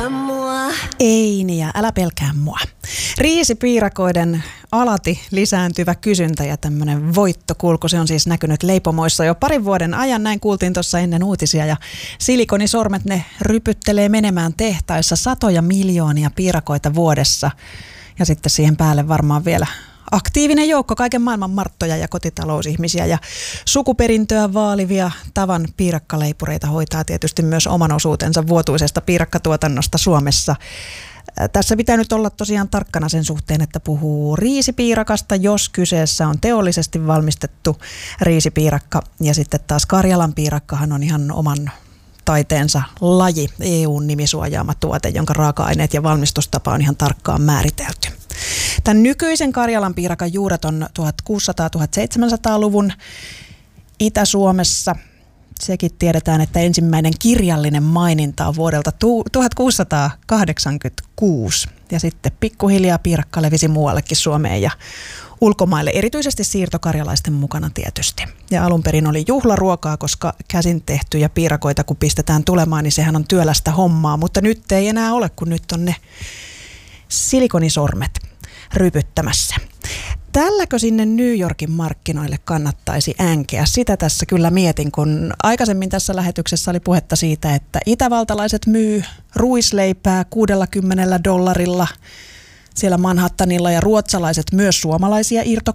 Ei niin, ja älä pelkää mua. Riisipiirakoiden alati lisääntyvä kysyntä ja tämmöinen voittokulku, se on siis näkynyt leipomoissa jo parin vuoden ajan. Näin kuultiin tuossa ennen uutisia, ja silikonisormet ne rypyttelee menemään tehtaissa satoja miljoonia piirakoita vuodessa. Ja sitten siihen päälle varmaan vielä aktiivinen joukko kaiken maailman marttoja ja kotitalousihmisiä ja sukuperintöä vaalivia tavan piirakkaleipureita hoitaa tietysti myös oman osuutensa vuotuisesta piirakkatuotannosta Suomessa. Tässä pitää nyt olla tosiaan tarkkana sen suhteen, että puhuu riisipiirakasta, jos kyseessä on teollisesti valmistettu riisipiirakka. Ja sitten taas Karjalan piirakkahan on ihan oman taiteensa laji, EU:n nimisuojaama tuote, jonka raaka-aineet ja valmistustapa on ihan tarkkaan määritelty. Tämän nykyisen Karjalan piirakan juuret on 1600-1700-luvun Itä-Suomessa. Sekin tiedetään, että ensimmäinen kirjallinen maininta on vuodelta 1686. Ja sitten pikkuhiljaa piirakka levisi muuallekin Suomeen ja ulkomaille, erityisesti siirtokarjalaisten mukana tietysti. Ja alun perin oli juhlaruokaa, koska käsin tehtyjä piirakoita kun pistetään tulemaan, niin sehän on työlästä hommaa. Mutta nyt ei enää ole, kun nyt on ne silikonisormet rypyttämässä. Tälläkö sinne New Yorkin markkinoille kannattaisi änkeä? Sitä tässä kyllä mietin, kun aikaisemmin tässä lähetyksessä oli puhetta siitä, että itävaltalaiset myy ruisleipää $60 siellä Manhattanilla ja ruotsalaiset myös suomalaisia